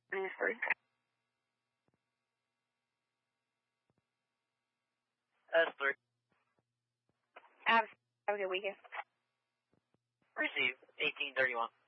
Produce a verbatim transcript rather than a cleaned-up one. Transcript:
three. S three. Have, have a good weekend. Receive eighteen thirty-one.